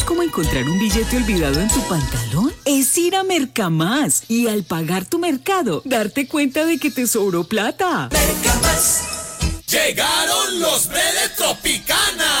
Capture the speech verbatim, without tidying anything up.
cómo encontrar un billete olvidado en tu pantalón? Es ir a Mercamás y al pagar tu mercado, darte cuenta de que te sobró plata. Mercamás. Llegaron los breves Tropicana.